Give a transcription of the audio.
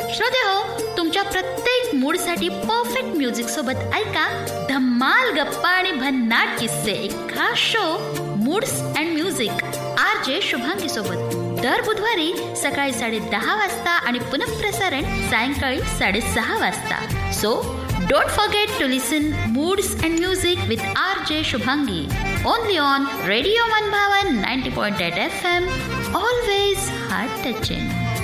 श्रोते हो, तुमच्या प्रत्येक मूडसाठी परफेक्ट म्युझिक सोबत ऐका धम्माल गप्पा आणि भन्नाट किस्से, एक खास show moods and music RJ Shubhangi सोबत दर बुधवारी सकाळी 10:30 वाजता आणि पुनःप्रसारण सायंकाळी 6:30 वाजता. So don't forget to listen moods and music with RJ Shubhangi only on radio मनभावन 90.8 FM. Always heart touching.